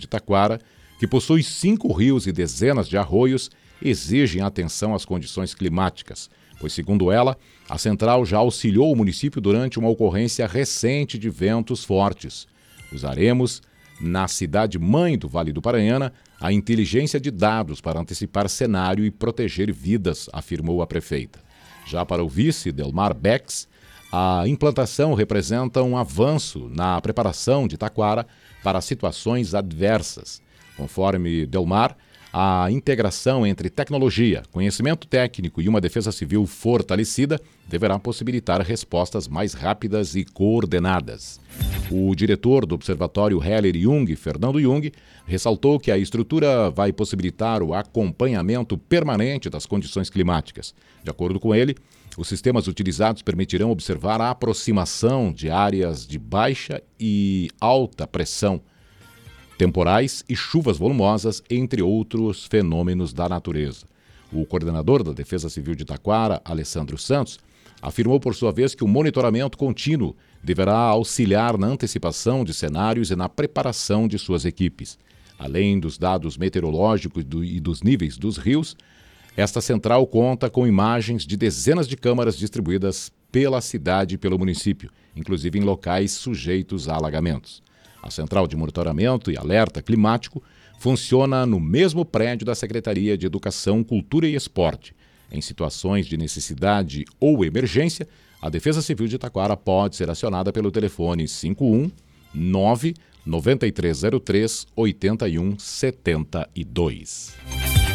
de Taquara, que possui 5 rios e dezenas de arroios, exigem atenção às condições climáticas, pois, segundo ela, a central já auxiliou o município durante uma ocorrência recente de ventos fortes. Usaremos, na cidade-mãe do Vale do Paranhana, a inteligência de dados para antecipar cenário e proteger vidas, afirmou a prefeita. Já para o vice, Delmar Bex, a implantação representa um avanço na preparação de Taquara para situações adversas. Conforme Delmar, a integração entre tecnologia, conhecimento técnico e uma defesa civil fortalecida deverá possibilitar respostas mais rápidas e coordenadas. O diretor do Observatório Heller Jung, Fernando Jung, ressaltou que a estrutura vai possibilitar o acompanhamento permanente das condições climáticas. De acordo com ele, os sistemas utilizados permitirão observar a aproximação de áreas de baixa e alta pressão, temporais e chuvas volumosas, entre outros fenômenos da natureza. O coordenador da Defesa Civil de Taquara, Alessandro Santos, afirmou por sua vez que o monitoramento contínuo deverá auxiliar na antecipação de cenários e na preparação de suas equipes. Além dos dados meteorológicos e dos níveis dos rios, esta central conta com imagens de dezenas de câmaras distribuídas pela cidade e pelo município, inclusive em locais sujeitos a alagamentos. A central de monitoramento e alerta climático funciona no mesmo prédio da Secretaria de Educação, Cultura e Esporte. Em situações de necessidade ou emergência, a Defesa Civil de Taquara pode ser acionada pelo telefone 51 9 9303 8172.